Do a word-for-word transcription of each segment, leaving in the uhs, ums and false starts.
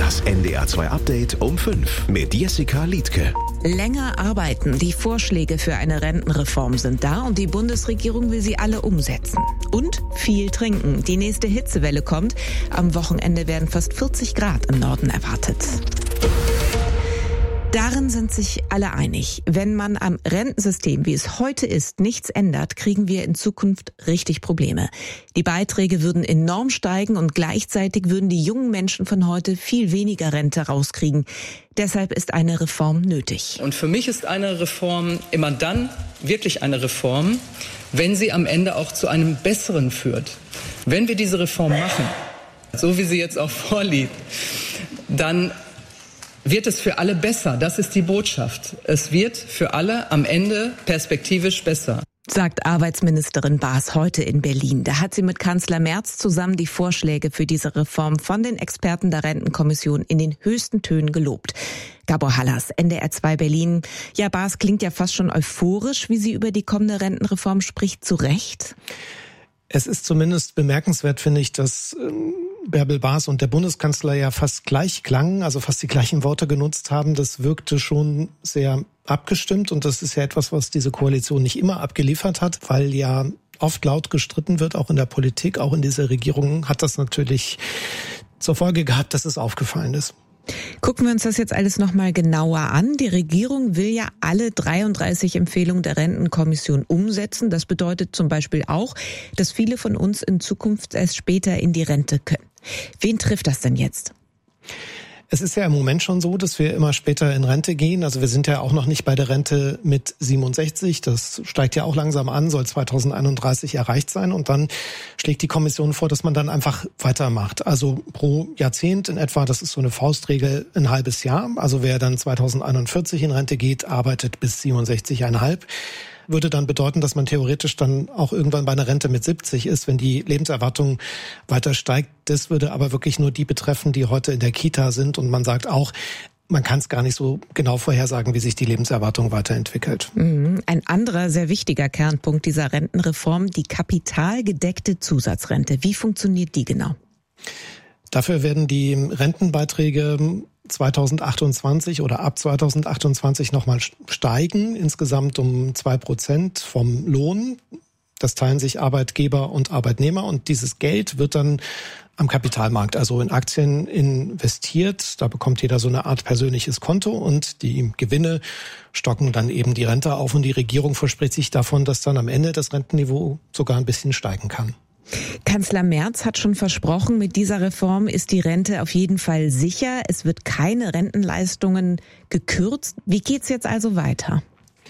Das N D R zwei Update um fünf mit Jessica Liedtke. Länger arbeiten. Die Vorschläge für eine Rentenreform sind da und die Bundesregierung will sie alle umsetzen. Und viel trinken. Die nächste Hitzewelle kommt. Am Wochenende werden fast vierzig Grad im Norden erwartet. Darin sind sich alle einig. Wenn man am Rentensystem, wie es heute ist, nichts ändert, kriegen wir in Zukunft richtig Probleme. Die Beiträge würden enorm steigen und gleichzeitig würden die jungen Menschen von heute viel weniger Rente rauskriegen. Deshalb ist eine Reform nötig. Und für mich ist eine Reform immer dann wirklich eine Reform, wenn sie am Ende auch zu einem Besseren führt. Wenn wir diese Reform machen, so wie sie jetzt auch vorliegt, dann wird es für alle besser. Das ist die Botschaft. Es wird für alle am Ende perspektivisch besser. Sagt Arbeitsministerin Baas heute in Berlin. Da hat sie mit Kanzler Merz zusammen die Vorschläge für diese Reform von den Experten der Rentenkommission in den höchsten Tönen gelobt. Gabor Hallas, N D R zwei Berlin. Ja, Baas klingt ja fast schon euphorisch, wie sie über die kommende Rentenreform spricht. Zu Recht? Es ist zumindest bemerkenswert, finde ich, dass ähm, Bärbel Baas und der Bundeskanzler ja fast gleich klangen, also fast die gleichen Worte genutzt haben. Das wirkte schon sehr abgestimmt und das ist ja etwas, was diese Koalition nicht immer abgeliefert hat, weil ja oft laut gestritten wird, auch in der Politik, auch in dieser Regierung hat das natürlich zur Folge gehabt, dass es aufgefallen ist. Gucken wir uns das jetzt alles nochmal genauer an. Die Regierung will ja alle dreiunddreißig Empfehlungen der Rentenkommission umsetzen. Das bedeutet zum Beispiel auch, dass viele von uns in Zukunft erst später in die Rente können. Wen trifft das denn jetzt? Es ist ja im Moment schon so, dass wir immer später in Rente gehen. Also wir sind ja auch noch nicht bei der Rente mit siebenundsechzig. Das steigt ja auch langsam an, soll zweitausendeinunddreißig erreicht sein. Und dann schlägt die Kommission vor, dass man dann einfach weitermacht. Also pro Jahrzehnt in etwa, das ist so eine Faustregel, ein halbes Jahr. Also wer dann zweitausendeinundvierzig in Rente geht, arbeitet bis siebenundsechzig Komma fünf. Würde dann bedeuten, dass man theoretisch dann auch irgendwann bei einer Rente mit siebzig ist, wenn die Lebenserwartung weiter steigt. Das würde aber wirklich nur die betreffen, die heute in der Kita sind. Und man sagt auch, man kann es gar nicht so genau vorhersagen, wie sich die Lebenserwartung weiterentwickelt. Ein anderer sehr wichtiger Kernpunkt dieser Rentenreform, die kapitalgedeckte Zusatzrente. Wie funktioniert die genau? Dafür werden die Rentenbeiträge zweitausendachtundzwanzig oder ab zweitausendachtundzwanzig nochmal steigen, insgesamt um zwei Prozent vom Lohn. Das teilen sich Arbeitgeber und Arbeitnehmer und dieses Geld wird dann am Kapitalmarkt, also in Aktien investiert. Da bekommt jeder so eine Art persönliches Konto und die Gewinne stocken dann eben die Rente auf und die Regierung verspricht sich davon, dass dann am Ende das Rentenniveau sogar ein bisschen steigen kann. Kanzler Merz hat schon versprochen, mit dieser Reform ist die Rente auf jeden Fall sicher. Es wird keine Rentenleistungen gekürzt. Wie geht's jetzt also weiter?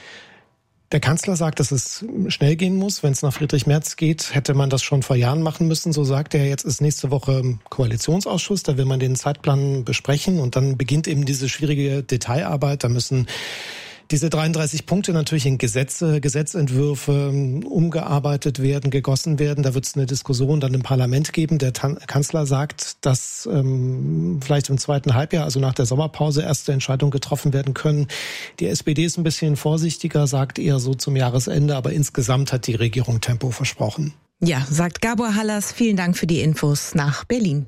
Der Kanzler sagt, dass es schnell gehen muss. Wenn es nach Friedrich Merz geht, hätte man das schon vor Jahren machen müssen. So sagt er, jetzt ist nächste Woche Koalitionsausschuss. Da will man den Zeitplan besprechen und dann beginnt eben diese schwierige Detailarbeit. Da müssen diese dreiunddreißig Punkte natürlich in Gesetze, Gesetzentwürfe umgearbeitet werden, gegossen werden. Da wird es eine Diskussion dann im Parlament geben. Der Tan- Kanzler sagt, dass ähm, vielleicht im zweiten Halbjahr, also nach der Sommerpause, erste Entscheidungen getroffen werden können. Die S P D ist ein bisschen vorsichtiger, sagt eher so zum Jahresende. Aber insgesamt hat die Regierung Tempo versprochen. Ja, sagt Gabor Hallas. Vielen Dank für die Infos nach Berlin.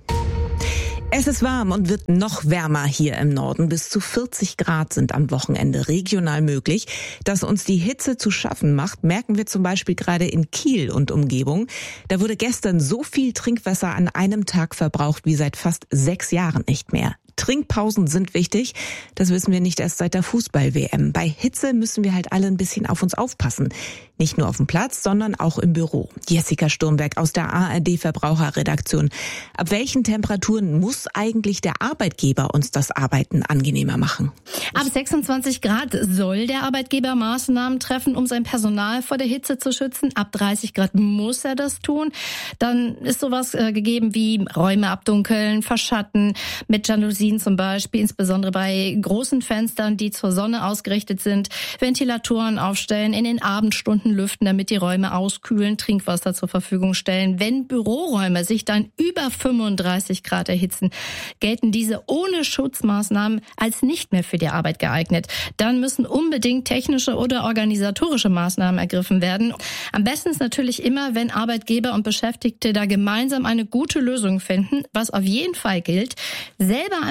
Es ist warm und wird noch wärmer hier im Norden. Bis zu vierzig Grad sind am Wochenende regional möglich. Dass uns die Hitze zu schaffen macht, merken wir zum Beispiel gerade in Kiel und Umgebung. Da wurde gestern so viel Trinkwasser an einem Tag verbraucht wie seit fast sechs Jahren nicht mehr. Trinkpausen sind wichtig. Das wissen wir nicht erst seit der Fußball-W M. Bei Hitze müssen wir halt alle ein bisschen auf uns aufpassen. Nicht nur auf dem Platz, sondern auch im Büro. Jessica Sturmberg aus der A R D-Verbraucherredaktion. Ab welchen Temperaturen muss eigentlich der Arbeitgeber uns das Arbeiten angenehmer machen? Ab sechsundzwanzig Grad soll der Arbeitgeber Maßnahmen treffen, um sein Personal vor der Hitze zu schützen. Ab dreißig Grad muss er das tun. Dann ist sowas äh, gegeben wie Räume abdunkeln, verschatten, mit Jalousien zum Beispiel, insbesondere bei großen Fenstern, die zur Sonne ausgerichtet sind, Ventilatoren aufstellen, in den Abendstunden lüften, damit die Räume auskühlen, Trinkwasser zur Verfügung stellen. Wenn Büroräume sich dann über fünfunddreißig Grad erhitzen, gelten diese ohne Schutzmaßnahmen als nicht mehr für die Arbeit geeignet. Dann müssen unbedingt technische oder organisatorische Maßnahmen ergriffen werden. Am besten ist natürlich immer, wenn Arbeitgeber und Beschäftigte da gemeinsam eine gute Lösung finden. Was auf jeden Fall gilt, selber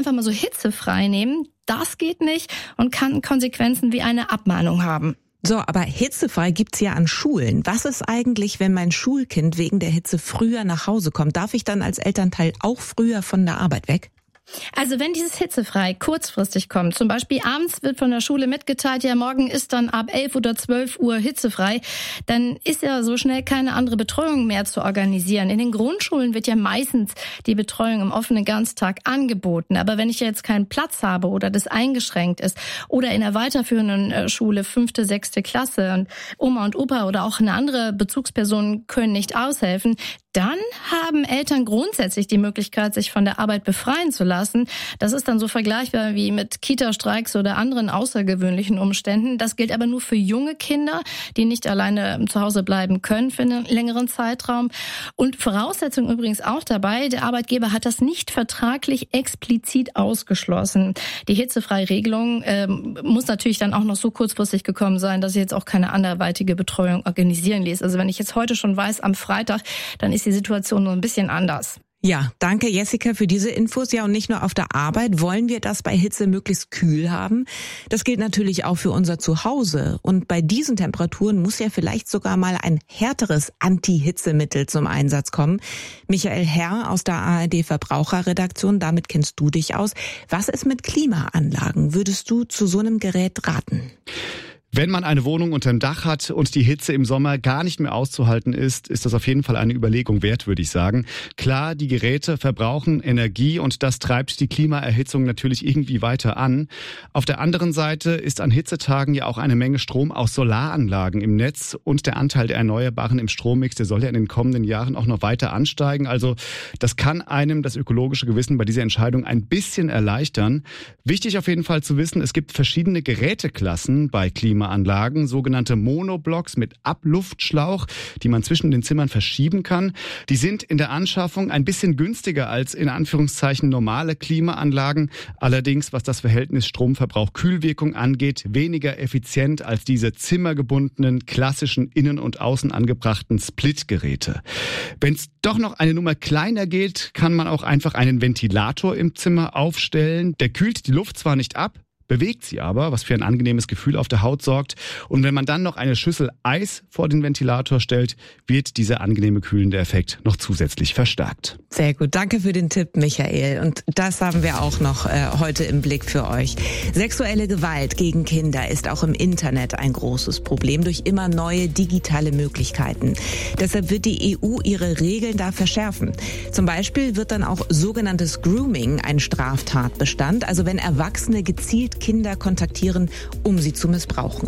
einfach mal so hitzefrei nehmen, das geht nicht und kann Konsequenzen wie eine Abmahnung haben. So, aber hitzefrei gibt's ja an Schulen. Was ist eigentlich, wenn mein Schulkind wegen der Hitze früher nach Hause kommt? Darf ich dann als Elternteil auch früher von der Arbeit weg? Also wenn dieses hitzefrei kurzfristig kommt, zum Beispiel abends wird von der Schule mitgeteilt, ja morgen ist dann ab elf oder zwölf Uhr hitzefrei, dann ist ja so schnell keine andere Betreuung mehr zu organisieren. In den Grundschulen wird ja meistens die Betreuung im offenen Ganztag angeboten. Aber wenn ich jetzt keinen Platz habe oder das eingeschränkt ist oder in der weiterführenden Schule fünfte, sechste Klasse und Oma und Opa oder auch eine andere Bezugsperson können nicht aushelfen, dann haben Eltern grundsätzlich die Möglichkeit, sich von der Arbeit befreien zu lassen. Das ist dann so vergleichbar wie mit Kita-Streiks oder anderen außergewöhnlichen Umständen. Das gilt aber nur für junge Kinder, die nicht alleine zu Hause bleiben können für einen längeren Zeitraum. Und Voraussetzung übrigens auch dabei, der Arbeitgeber hat das nicht vertraglich explizit ausgeschlossen. Die hitzefreie Regelung äh, muss natürlich dann auch noch so kurzfristig gekommen sein, dass ich jetzt auch keine anderweitige Betreuung organisieren ließ. Also wenn ich jetzt heute schon weiß, am Freitag, dann ist die Situation so ein bisschen anders. Ja, danke Jessica für diese Infos. Ja, und nicht nur auf der Arbeit wollen wir das bei Hitze möglichst kühl haben. Das gilt natürlich auch für unser Zuhause. Und bei diesen Temperaturen muss ja vielleicht sogar mal ein härteres Anti-Hitzemittel zum Einsatz kommen. Michael Herr aus der A R D-Verbraucherredaktion, damit kennst du dich aus. Was ist mit Klimaanlagen? Würdest du zu so einem Gerät raten? Wenn man eine Wohnung unterm Dach hat und die Hitze im Sommer gar nicht mehr auszuhalten ist, ist das auf jeden Fall eine Überlegung wert, würde ich sagen. Klar, die Geräte verbrauchen Energie und das treibt die Klimaerhitzung natürlich irgendwie weiter an. Auf der anderen Seite ist an Hitzetagen ja auch eine Menge Strom aus Solaranlagen im Netz und der Anteil der Erneuerbaren im Strommix, der soll ja in den kommenden Jahren auch noch weiter ansteigen. Also das kann einem das ökologische Gewissen bei dieser Entscheidung ein bisschen erleichtern. Wichtig auf jeden Fall zu wissen, es gibt verschiedene Geräteklassen bei Klima Anlagen, sogenannte Monoblocks mit Abluftschlauch, die man zwischen den Zimmern verschieben kann. Die sind in der Anschaffung ein bisschen günstiger als in Anführungszeichen normale Klimaanlagen. Allerdings, was das Verhältnis Stromverbrauch-Kühlwirkung angeht, weniger effizient als diese zimmergebundenen, klassischen innen und außen angebrachten Split-Geräte. Wenn es doch noch eine Nummer kleiner geht, kann man auch einfach einen Ventilator im Zimmer aufstellen. Der kühlt die Luft zwar nicht ab, bewegt sie aber, was für ein angenehmes Gefühl auf der Haut sorgt. Und wenn man dann noch eine Schüssel Eis vor den Ventilator stellt, wird dieser angenehme kühlende Effekt noch zusätzlich verstärkt. Sehr gut, danke für den Tipp, Michael. Und das haben wir auch noch äh, heute im Blick für euch. Sexuelle Gewalt gegen Kinder ist auch im Internet ein großes Problem durch immer neue digitale Möglichkeiten. Deshalb wird die E U ihre Regeln da verschärfen. Zum Beispiel wird dann auch sogenanntes Grooming ein Straftatbestand, also wenn Erwachsene gezielt Kinder kontaktieren, um sie zu missbrauchen.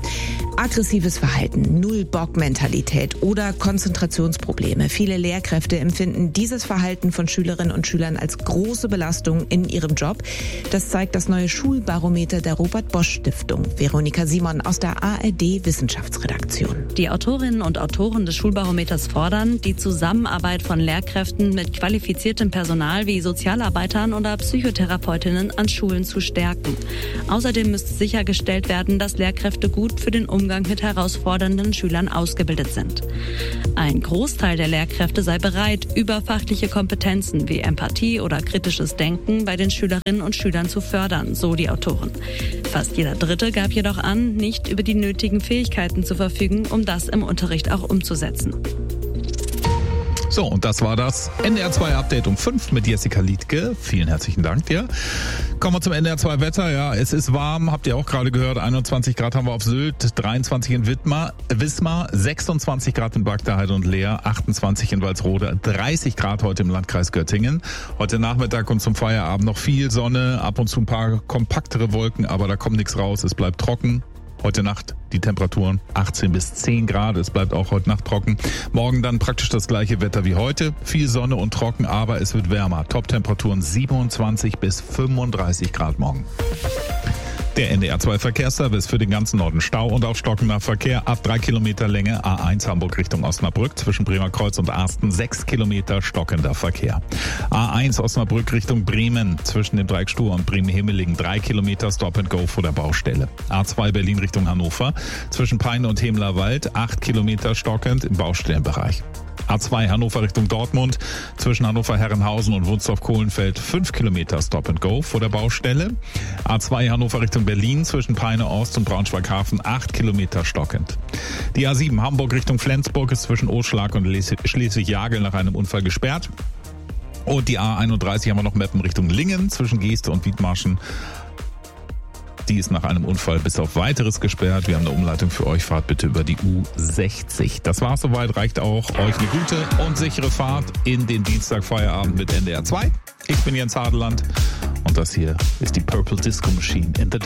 Aggressives Verhalten, Null-Bock-Mentalität oder Konzentrationsprobleme. Viele Lehrkräfte empfinden dieses Verhalten von Schülerinnen und Schülern als große Belastung in ihrem Job. Das zeigt das neue Schulbarometer der Robert-Bosch-Stiftung. Veronika Simon aus der A R D-Wissenschaftsredaktion. Die Autorinnen und Autoren des Schulbarometers fordern, die Zusammenarbeit von Lehrkräften mit qualifiziertem Personal wie Sozialarbeitern oder Psychotherapeutinnen an Schulen zu stärken. Außerdem müsste sichergestellt werden, dass Lehrkräfte gut für den Umgang mit herausfordernden Schülern ausgebildet sind. Ein Großteil der Lehrkräfte sei bereit, überfachliche Kompetenzen wie Empathie oder kritisches Denken bei den Schülerinnen und Schülern zu fördern, so die Autoren. Fast jeder Dritte gab jedoch an, nicht über die nötigen Fähigkeiten zu verfügen, um das im Unterricht auch umzusetzen. So, und das war das N D R zwei Update um fünf mit Jessica Liedtke. Vielen herzlichen Dank dir. Kommen wir zum N D R zwei Wetter. Ja, es ist warm, habt ihr auch gerade gehört. einundzwanzig Grad haben wir auf Sylt, dreiundzwanzig in Wismar, Wismar sechsundzwanzig Grad in Bagdaheide und Leer, achtundzwanzig in Walsrode, dreißig Grad heute im Landkreis Göttingen. Heute Nachmittag und zum Feierabend noch viel Sonne, ab und zu ein paar kompaktere Wolken, aber da kommt nichts raus. Es bleibt trocken. Heute Nacht die Temperaturen achtzehn bis zehn Grad. Es bleibt auch heute Nacht trocken. Morgen dann praktisch das gleiche Wetter wie heute. Viel Sonne und trocken, aber es wird wärmer. Top-Temperaturen siebenundzwanzig bis fünfunddreißig Grad morgen. Der N D R zwei Verkehrsservice für den ganzen Norden. Stau und auch stockender Verkehr ab drei Kilometer Länge. A eins Hamburg Richtung Osnabrück zwischen Bremerkreuz und Arsten. sechs Kilometer stockender Verkehr. A eins Osnabrück Richtung Bremen zwischen dem Dreieck Stur und Bremen-Himmelingen. drei Kilometer Stop and Go vor der Baustelle. A zwei Berlin Richtung Hannover zwischen Peine und Hemlerwald. acht Kilometer stockend im Baustellenbereich. A zwei Hannover Richtung Dortmund, zwischen Hannover-Herrenhausen und Wunsdorf-Kohlenfeld fünf Kilometer Stop and Go vor der Baustelle. A zwei Hannover Richtung Berlin, zwischen Peine Ost und Braunschweig-Hafen acht Kilometer stockend. Die A sieben Hamburg Richtung Flensburg ist zwischen Oschlag und Schleswig-Jagel nach einem Unfall gesperrt. Und die A einunddreißig haben wir noch Meppen Richtung Lingen, zwischen Geeste und Wiedmarschen. Die ist nach einem Unfall bis auf Weiteres gesperrt. Wir haben eine Umleitung für euch. Fahrt bitte über die U sechzig. Das war's soweit. Reicht auch euch eine gute und sichere Fahrt in den Dienstagfeierabend mit N D R zwei. Ich bin Jens Hadeland und das hier ist die Purple Disco Machine in the Dark.